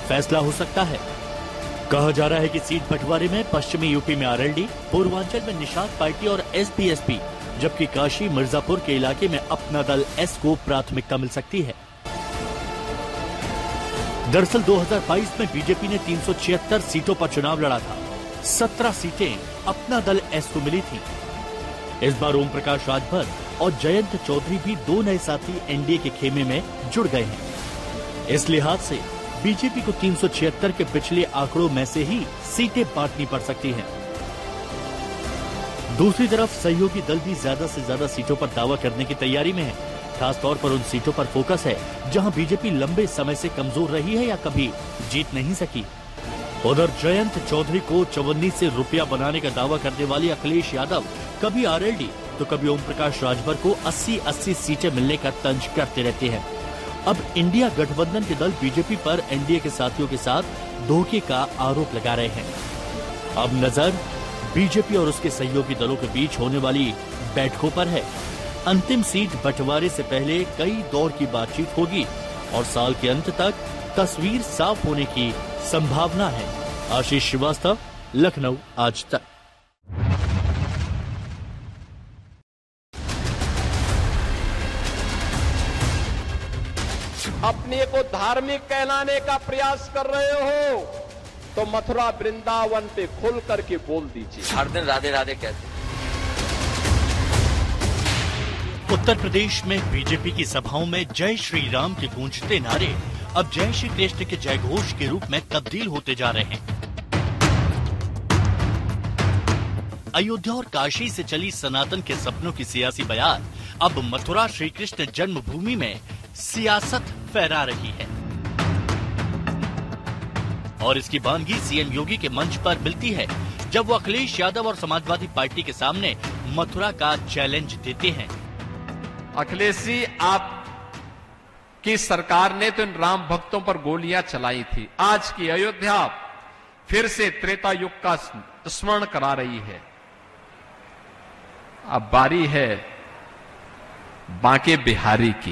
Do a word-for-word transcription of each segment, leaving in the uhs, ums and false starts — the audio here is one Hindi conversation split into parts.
फैसला हो सकता है। कहा जा रहा है कि सीट बंटवारे में पश्चिमी यूपी में आरएलडी, पूर्वांचल में निषाद पार्टी और एसपीएसपी, जबकि काशी मिर्जापुर के इलाके में अपना दल एस को प्राथमिकता मिल सकती है। दरअसल दो हज़ार बाईस में बीजेपी ने तीन सौ छिहत्तर सीटों पर चुनाव लड़ा था। सत्रह सीटें अपना दल एस को मिली थी। इस बार ओम प्रकाश राजभर और जयंत चौधरी भी दो नए साथी एनडीए के खेमे में जुड़ गए हैं। इस लिहाज से बीजेपी को तीन सौ छिहत्तर के पिछले आंकड़ों में से ही सीटें बांटनी पड़ सकती हैं। दूसरी तरफ सहयोगी दल भी ज्यादा से ज्यादा सीटों पर दावा करने की तैयारी में है। खासतौर पर उन सीटों पर फोकस है जहां बीजेपी लंबे समय से कमजोर रही है या कभी जीत नहीं सकी। उधर जयंत चौधरी को चवन्नी से रुपया बनाने का दावा करने वाले अखिलेश यादव कभी आरएलडी तो कभी ओम प्रकाश राजभर को अस्सी अस्सी सीटें मिलने का तंज करते रहते हैं। अब इंडिया गठबंधन के दल बीजेपी पर एनडीए के साथियों के साथ धोखे का आरोप लगा रहे हैं। अब नजर बीजेपी और उसके सहयोगी दलों के बीच होने वाली बैठकों पर है। अंतिम सीट बंटवारे से पहले कई दौर की बातचीत होगी और साल के अंत तक तस्वीर साफ होने की संभावना है। आशीष श्रीवास्तव, लखनऊ आज तक। अपने को धार्मिक कहलाने का प्रयास कर रहे हो तो मथुरा वृंदावन पे खुल करके बोल दीजिए। हर दिन राधे राधे कहते। उत्तर प्रदेश में बीजेपी की सभाओं में जय श्री राम के गूंजते नारे अब जय श्री कृष्ण के जयघोष के रूप में तब्दील होते जा रहे हैं। अयोध्या और काशी से चली सनातन के सपनों की सियासी बयान अब मथुरा श्री कृष्ण जन्मभूमि में सियासत फहरा रही है और इसकी बानगी सीएम योगी के मंच पर मिलती है जब वो अखिलेश यादव और समाजवादी पार्टी के सामने मथुरा का चैलेंज देते हैं। अखिलेश जी, आप की सरकार ने तो इन राम भक्तों पर गोलियां चलाई थी। आज की अयोध्या फिर से त्रेता युग का स्मरण करा रही है। अब बारी है बांके बिहारी की,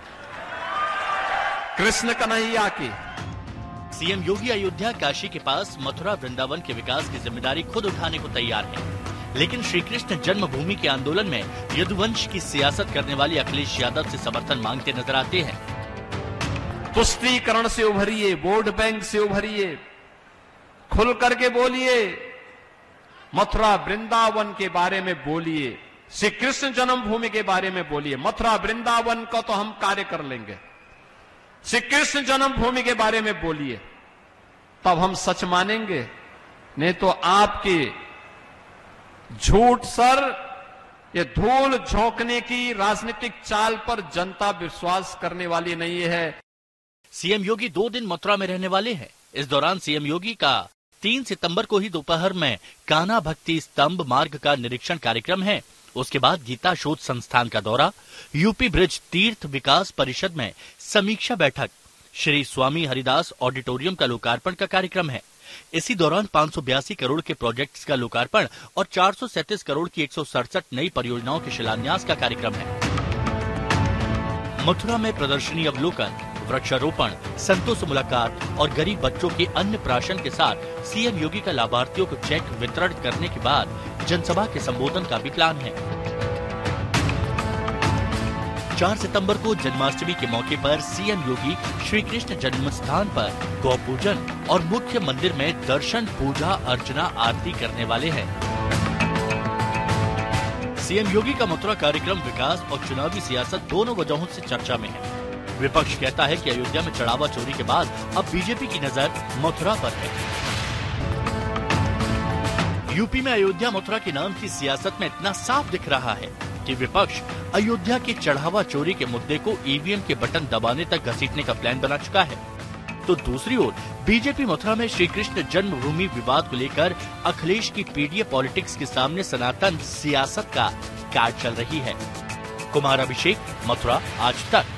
कृष्ण कन्हैया की। सीएम योगी अयोध्या काशी के पास मथुरा वृंदावन के विकास की जिम्मेदारी खुद उठाने को तैयार है, लेकिन श्री कृष्ण जन्मभूमि के आंदोलन में यदुवंश की सियासत करने वाले अखिलेश यादव से समर्थन मांगते नजर आते हैं। तुष्टीकरण से उभरिए, वोट बैंक से उभरिए, खुल करके बोलिए, मथुरा वृंदावन के बारे में बोलिए, श्री कृष्ण जन्मभूमि के बारे में बोलिए। मथुरा वृंदावन का तो हम कार्य कर लेंगे, श्री कृष्ण जन्मभूमि के बारे में बोलिए, तब हम सच मानेंगे। नहीं तो आपके झूठ सर, ये धूल झोंकने की राजनीतिक चाल पर जनता विश्वास करने वाली नहीं है। सीएम योगी दो दिन मथुरा में रहने वाले हैं। इस दौरान सीएम योगी का तीन सितंबर को ही दोपहर में कान्हा भक्ति स्तंभ मार्ग का निरीक्षण कार्यक्रम है। उसके बाद गीता शोध संस्थान का दौरा, यूपी ब्रिज तीर्थ विकास परिषद में समीक्षा बैठक, श्री स्वामी हरिदास ऑडिटोरियम का लोकार्पण का कार्यक्रम है। इसी दौरान पाँच सौ बयासी करोड़ के प्रोजेक्ट्स का लोकार्पण और चार सौ सैंतीस करोड़ की एक सौ सड़सठ नई परियोजनाओं के शिलान्यास का कार्यक्रम है। मथुरा में प्रदर्शनी अवलोकन, वृक्षारोपण, संतों से मुलाकात और गरीब बच्चों के अन्न प्राशन के साथ सीएम योगी का लाभार्थियों को चेक वितरण करने के बाद जनसभा के संबोधन का भी प्लान है। चार सितंबर को जन्माष्टमी के मौके पर सीएम योगी श्री कृष्ण जन्म स्थान पर गौ पूजन और मुख्य मंदिर में दर्शन, पूजा अर्चना, आरती करने वाले हैं। सीएम योगी का मथुरा कार्यक्रम विकास और चुनावी सियासत दोनों वजहों से चर्चा में है। विपक्ष कहता है कि अयोध्या में चढ़ावा चोरी के बाद अब बीजेपी की नजर मथुरा पर है। यूपी में अयोध्या मथुरा के नाम की सियासत में इतना साफ दिख रहा है कि विपक्ष अयोध्या के चढ़ावा चोरी के मुद्दे को ईवीएम के बटन दबाने तक घसीटने का प्लान बना चुका है, तो दूसरी ओर बीजेपी मथुरा में श्री कृष्ण जन्मभूमि विवाद को लेकर अखिलेश की पीडीए पॉलिटिक्स के सामने सनातन सियासत का कार्ड चल रही है। कुमार अभिषेक, मथुरा आज तक।